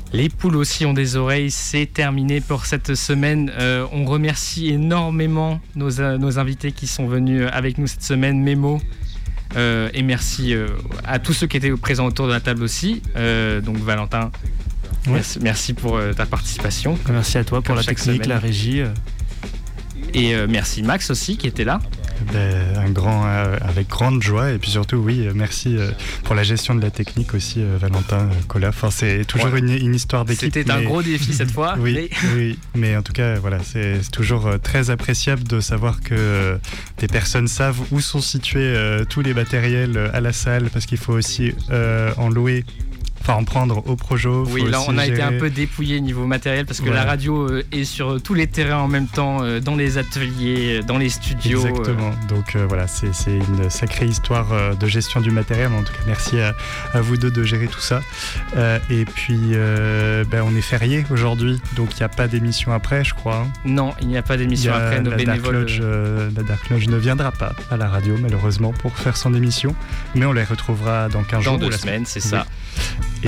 Les poules aussi ont des oreilles, c'est terminé pour cette semaine. On remercie énormément nos invités qui sont venus avec nous cette semaine, Mémo. Et merci à tous ceux qui étaient présents autour de la table aussi. Donc Valentin, ouais. merci pour ta participation. Merci à toi pour la technique, la régie. Et merci Max aussi qui était là. Avec grande joie, et puis surtout merci pour la gestion de la technique aussi, Valentin, Colas. Enfin, c'est toujours une histoire d'équipe. C'était un gros défi cette fois. Oui, mais en tout cas voilà, c'est toujours très appréciable de savoir que des personnes savent où sont situés tous les matériels à la salle, parce qu'il faut aussi en louer. Enfin, en prendre au Projo. Oui, là on a été un peu dépouillé niveau matériel parce que la radio est sur tous les terrains en même temps, dans les ateliers, dans les studios. Exactement. Donc voilà, c'est une sacrée histoire de gestion du matériel. En tout cas, merci à vous deux de gérer tout ça. Et puis, on est férié aujourd'hui, donc il n'y a pas d'émission après, je crois. Non, il n'y a pas d'émission après. Nos bénévoles. La Dark Lodge ne viendra pas à la radio, malheureusement, pour faire son émission. Mais on les retrouvera dans 15 jours. Dans 2 semaines, c'est ça.